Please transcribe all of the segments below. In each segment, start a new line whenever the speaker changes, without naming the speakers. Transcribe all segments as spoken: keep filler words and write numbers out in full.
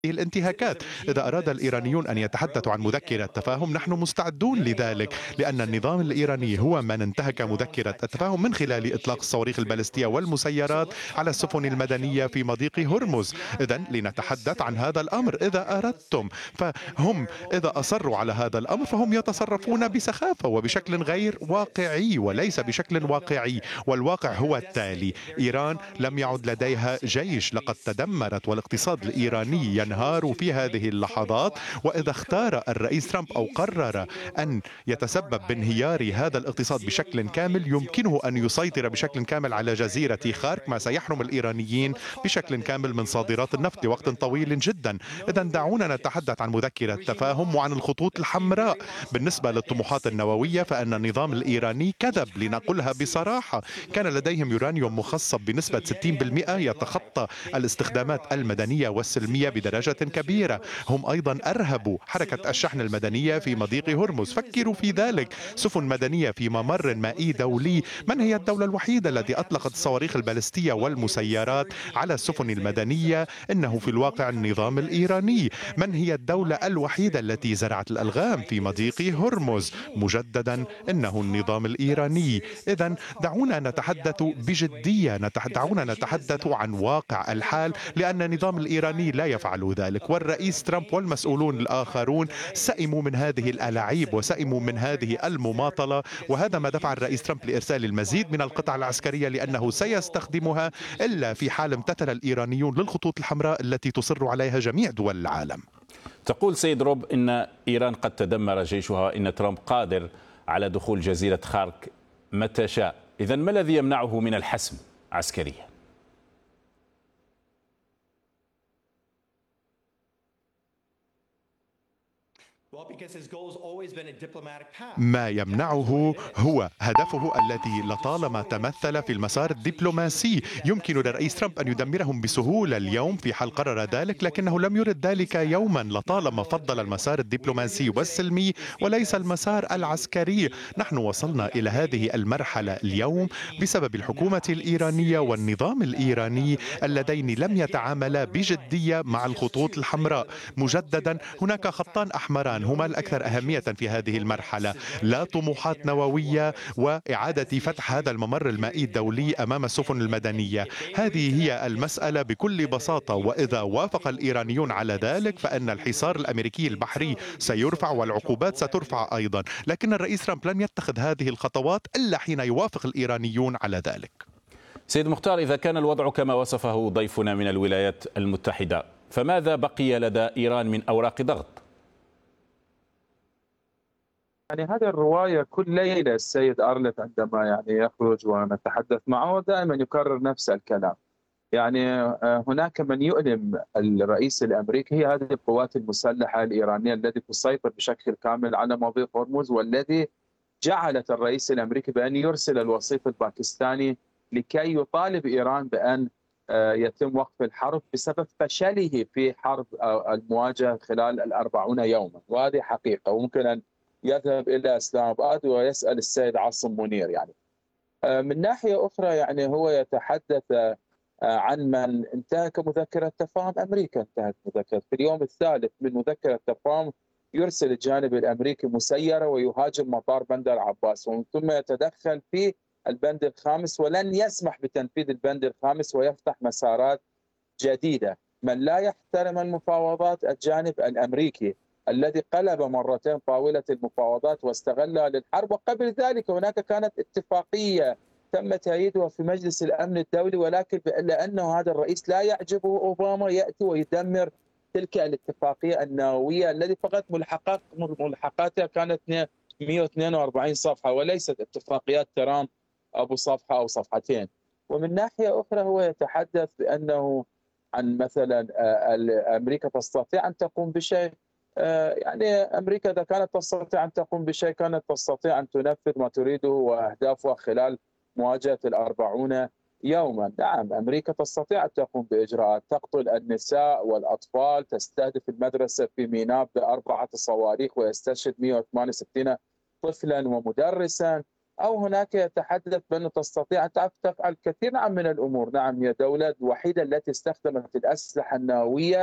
الانتهاكات. إذا أراد الإيرانيون أن يتحدثوا عن مذكرة تفاهم نحن مستعدون لذلك، لأن النظام الإيراني هو من انتهك مذكرة التفاهم من خلال إطلاق الصواريخ البالستية والمسيرات على السفن المدنية في مضيق هرمز. إذا لنتحدث عن هذا الأمر إذا أردتم، فهم إذا أصروا على هذا الأمر فهم يتصرفون بسخافة وبشكل غير واقعي وليس بشكل واقعي. والواقع هو التالي: إيران لم يعد لديها جيش، لقد تدمرت، والاقتصاد الإيراني ينهار في هذه اللحظات. وإذا اختار الرئيس ترامب أو قرر أن يتسبب بانهيار هذا الاقتصاد بشكل كامل يمكنه أن يسيطر بشكل كامل على جزيرة خارك، ما سيحرم الإيرانيين بشكل كامل من صادرات النفط لوقت طويل جدا. إذا دعونا نتحدث عن مذكرة تفاهم وعن الخطوط الحمراء. بالنسبة للطموحات النووية فإن النظام الإيراني كذب، لنقلها بصراحة. كان لديهم يورانيوم مخصب بنسبة ستين بالمئة يتخطى الاستخدامات المدنية والسلمية بدرجة كبيرة. هم أيضا أرهبوا حركة الشحن المدنية في مضيق هرمز. فكروا في ذلك: سفن مدنية في ممر مائي دولي. من هي الدولة الوحيدة التي أطلقت الصواريخ البالستية والمسيرات على السفن المدنية؟ إنه في الواقع النظام الإيراني. من هي الدولة الوحيدة التي زرعت الألغام في مضيق هرمز؟ مجددا إنه النظام الإيراني. إذا دعونا نتحدث بجدية، دعونا نتحدث عن واقع الحال، لأن النظام الإيراني لا يفعل ذلك. والرئيس ترامب والمسؤولون الآخرون سئموا من هذه الألاعيب وسئموا من هذه المماطلة، وهذا ما دفع الرئيس ترامب لإرسال المزيد من القطع العسكرية، لأنه سيستخدمها إلا في حال امتثل الإيرانيون للخطوط الحمراء التي تصر عليها جميع دول العالم.
تقول سيد روب إن إيران قد تدمر جيشها، إن ترامب قادر على دخول جزيرة خارك متى شاء. إذن ما الذي يمنعه من الحسم عسكريا؟
ما يمنعه هو هدفه الذي لطالما تمثل في المسار الدبلوماسي. يمكن للرئيس ترامب أن يدمرهم بسهولة اليوم في حال قرر ذلك، لكنه لم يرد ذلك يوما. لطالما فضل المسار الدبلوماسي والسلمي وليس المسار العسكري. نحن وصلنا إلى هذه المرحلة اليوم بسبب الحكومة الإيرانية والنظام الإيراني اللذين لم يتعاملا بجدية مع الخطوط الحمراء. مجددا هناك خطان أحمران هما الأكثر أهمية في هذه المرحلة: لا طموحات نووية، وإعادة فتح هذا الممر المائي الدولي أمام السفن المدنية. هذه هي المسألة بكل بساطة. وإذا وافق الإيرانيون على ذلك فإن الحصار الأمريكي البحري سيرفع والعقوبات سترفع أيضا. لكن الرئيس ترامب لن يتخذ هذه الخطوات إلا حين يوافق الإيرانيون على ذلك.
سيد مختار، إذا كان الوضع كما وصفه ضيفنا من الولايات المتحدة، فماذا بقي لدى إيران من أوراق ضغط؟
يعني هذه الرواية كل ليلة السيد أرلت عندما يعني يخرج ونتحدث معه دائما يكرر نفس الكلام. يعني هناك من يؤلم الرئيس الأمريكي هي هذه القوات المسلحة الإيرانية التي تسيطر بشكل كامل على مضيق هرمز، والذي جعلت الرئيس الأمريكي بأن يرسل الوسيط الباكستاني لكي يطالب إيران بأن يتم وقف الحرب بسبب فشله في حرب المواجهة خلال الأربعون يوما. وهذه حقيقة، وممكن أن يذهب إلى إسلام آباد ويسأل السيد عاصم منير. يعني من ناحية أخرى يعني هو يتحدث عن من انتهك مذكرة تفاهم. أمريكا انتهت مذكرة في اليوم الثالث من مذكرة تفاهم. يرسل الجانب الأمريكي مسيرة ويهاجم مطار بندر عباس، ومن ثم يتدخل في البند الخامس ولن يسمح بتنفيذ البند الخامس ويفتح مسارات جديدة. من لا يحترم المفاوضات الجانب الأمريكي الذي قلب مرتين طاولة المفاوضات واستغلها للحرب. وقبل ذلك هناك كانت اتفاقية تم تأييدها في مجلس الأمن الدولي، ولكن لأنه هذا الرئيس لا يعجبه أوباما يأتي ويدمر تلك الاتفاقية النووية التي فقط ملحقات ملحقاتها كانت مئة واثنين وأربعين صفحة وليست اتفاقيات ترامب أبو صفحة أو صفحتين. ومن ناحية أخرى هو يتحدث بأنه عن مثلا أمريكا تستطيع أن تقوم بشيء. يعني أمريكا إذا كانت تستطيع أن تقوم بشيء كانت تستطيع أن تنفذ ما تريده وأهدافها خلال مواجهة الأربعون يوما. نعم، أمريكا تستطيع أن تقوم بإجراءات، تقتل النساء والأطفال، تستهدف المدرسة في ميناء بأربعة صواريخ ويستشهد مئة وثمانية وستين طفلا ومدرسا. أو هناك يتحدث بأنه تستطيع أن تفعل الكثير من الأمور. نعم، هي الدولة الوحيدة التي استخدمت الأسلحة النووية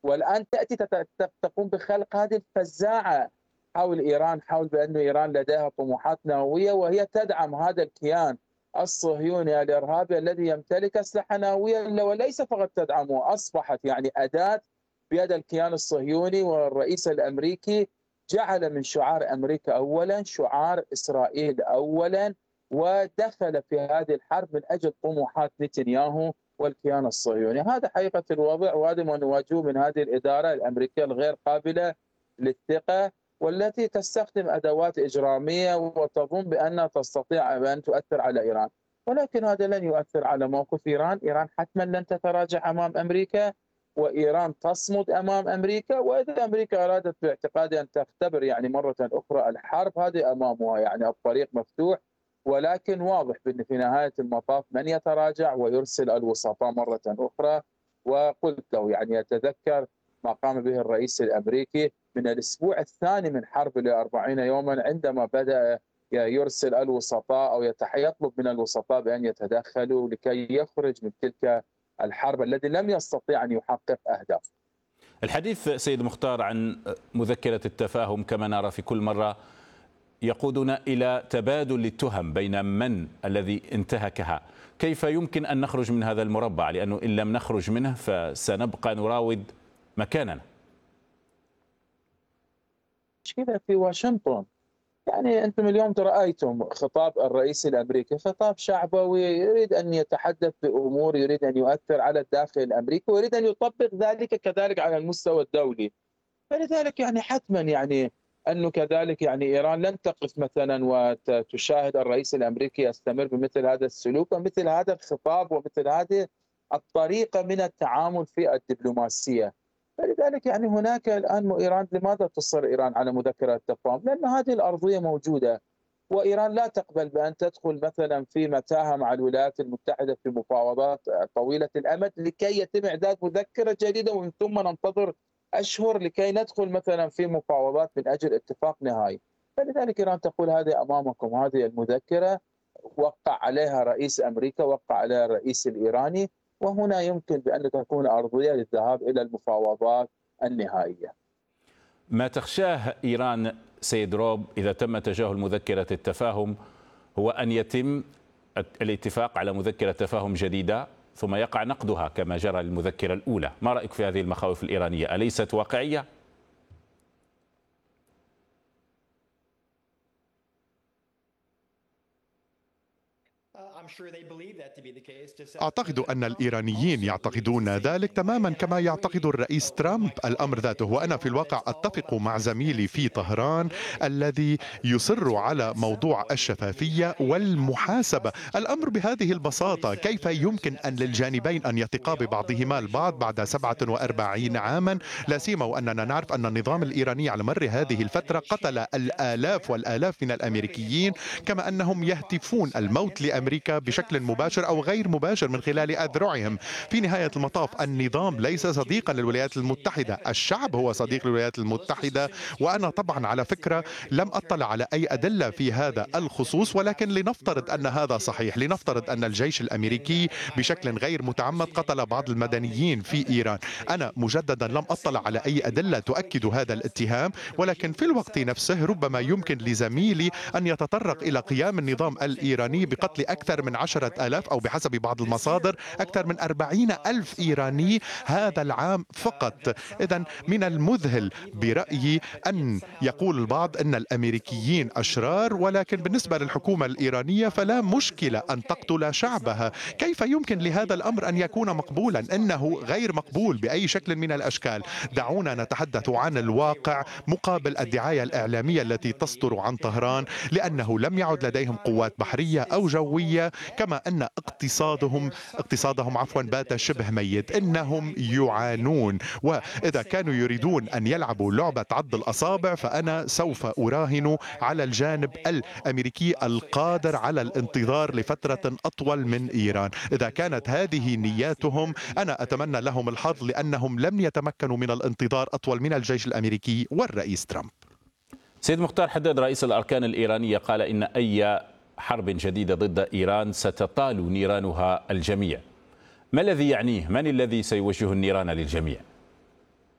والآن تأتي تقوم بخلق هذه الفزاعة حول إيران، حول بأن إيران لديها طموحات نووية، وهي تدعم هذا الكيان الصهيوني الإرهابي الذي يمتلك أسلحة نووية، وليس فقط تدعمه، أصبحت يعني أداة بيد الكيان الصهيوني. والرئيس الأمريكي جعل من شعار أمريكا أولا شعار إسرائيل أولا، ودخل في هذه الحرب من أجل طموحات نتنياهو والكيان الصهيوني. هذا حقيقة الوضع، وهذا ما نواجهه من هذه الإدارة الأمريكية الغير قابلة للثقة، والتي تستخدم أدوات إجرامية وتظن بأنها تستطيع أن تؤثر على إيران، ولكن هذا لن يؤثر على موقف إيران. إيران حتما لن تتراجع أمام أمريكا، وإيران تصمد أمام أمريكا. وإذا أمريكا أرادت باعتقادي أن تختبر يعني مرة أخرى الحرب، هذه أمامها يعني الطريق مفتوح، ولكن واضح بأن في نهاية المطاف من يتراجع ويرسل الوسطاء مرة أخرى. وقلت له يعني يتذكر ما قام به الرئيس الأمريكي من الأسبوع الثاني من حرب الأربعين يوما، عندما بدأ يرسل الوسطاء أو يطلب من الوسطاء بأن يتدخلوا لكي يخرج من تلك الحرب الذي لم يستطيع أن يحقق أهدافه.
الحديث سيد مختار عن مذكرة التفاهم كما نرى في كل مرة يقودنا إلى تبادل التهم بين من الذي انتهكها. كيف يمكن أن نخرج من هذا المربع؟ لأنه إن لم نخرج منه فسنبقى نراود مكاننا.
مشكلة في واشنطن، يعني أنتم اليوم رأيتم خطاب الرئيس الأمريكي، خطاب شعبوي يريد أن يتحدث بأمور، يريد أن يؤثر على الداخل الأمريكي، ويريد أن يطبق ذلك كذلك على المستوى الدولي. فلذلك يعني حتما يعني أنه كذلك يعني إيران لن تقف مثلا وتشاهد الرئيس الأمريكي يستمر بمثل هذا السلوك ومثل هذا الخطاب ومثل هذه الطريقة من التعامل في الدبلوماسية. فلذلك يعني هناك الآن إيران، لماذا تصر إيران على مذكرة التفاهم؟ لأن هذه الأرضية موجودة، وإيران لا تقبل بأن تدخل مثلا في متاهة مع الولايات المتحدة في مفاوضات طويلة الأمد لكي يتم إعداد مذكرة جديدة، ومن ثم ننتظر أشهر لكي ندخل مثلا في مفاوضات من أجل اتفاق نهائي. فلذلك إيران تقول هذه أمامكم، هذه المذكرة وقع عليها رئيس أمريكا، وقع عليها الرئيس الإيراني، وهنا يمكن بأن تكون أرضية للذهاب إلى المفاوضات النهائية.
ما تخشاه إيران سيد روب إذا تم تجاهل مذكرة التفاهم هو أن يتم الاتفاق على مذكرة تفاهم جديدة ثم يقع نقدها كما جرى للمذكرة الأولى. ما رأيك في هذه المخاوف الإيرانية؟ أليست واقعية؟
أعتقد أن الإيرانيين يعتقدون ذلك تماما كما يعتقد الرئيس ترامب الأمر ذاته. وأنا في الواقع أتفق مع زميلي في طهران الذي يصر على موضوع الشفافية والمحاسبة. الأمر بهذه البساطة، كيف يمكن أن للجانبين أن يثقا ببعضهما البعض بعد سبعة وأربعين عاما، لا سيما وأننا نعرف أن النظام الإيراني على مر هذه الفترة قتل الآلاف والآلاف من الأمريكيين، كما أنهم يهتفون الموت لأمريكا بشكل مباشر أو غير مباشر من خلال أذرعهم. في نهاية المطاف النظام ليس صديقا للولايات المتحدة، الشعب هو صديق للولايات المتحدة. وأنا طبعا على فكرة لم أطلع على أي أدلة في هذا الخصوص، ولكن لنفترض أن هذا صحيح، لنفترض أن الجيش الأمريكي بشكل غير متعمد قتل بعض المدنيين في إيران. أنا مجددا لم أطلع على أي أدلة تؤكد هذا الاتهام، ولكن في الوقت نفسه ربما يمكن لزميلي أن يتطرق إلى قيام النظام الإيراني بقتل أكثر من عشرة آلاف أو بحسب بعض المصادر أكثر من أربعين ألف إيراني هذا العام فقط. إذن من المذهل برأيي أن يقول البعض أن الأمريكيين أشرار، ولكن بالنسبة للحكومة الإيرانية فلا مشكلة أن تقتل شعبها. كيف يمكن لهذا الأمر أن يكون مقبولا؟ إنه غير مقبول بأي شكل من الأشكال. دعونا نتحدث عن الواقع مقابل الدعاية الإعلامية التي تصدر عن طهران، لأنه لم يعد لديهم قوات بحرية أو جوية، كما أن اقتصادهم اقتصادهم عفوا بات شبه ميت. إنهم يعانون، وإذا كانوا يريدون أن يلعبوا لعبة عض الأصابع فأنا سوف أراهن على الجانب الأمريكي القادر على الانتظار لفترة أطول من إيران. إذا كانت هذه نياتهم أنا أتمنى لهم الحظ، لأنهم لم يتمكنوا من الانتظار أطول من الجيش الأمريكي والرئيس ترامب.
سيد مختار حداد رئيس الأركان الإيرانية قال إن أي حرب جديدة ضد إيران ستطال نيرانها الجميع. ما الذي يعنيه؟ من الذي سيوجه النيران للجميع؟